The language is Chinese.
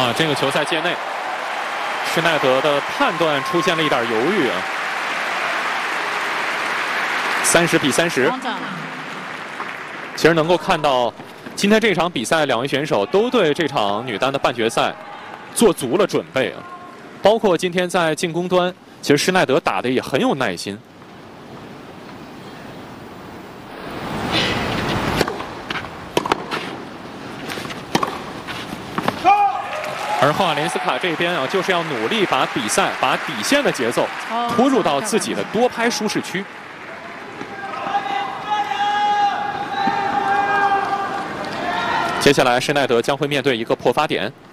啊，这个球在界内，施耐德的判断出现了一点犹豫啊。30比30。其实能够看到，今天这场比赛两位选手都对这场女单的半决赛做足了准备啊。包括今天在进攻端，其实施耐德打的也很有耐心。而霍瓦连斯卡这边啊，就是要努力把比赛、把底线的节奏拖入到自己的多拍舒适区。接下来，施耐德将会面对一个破发点。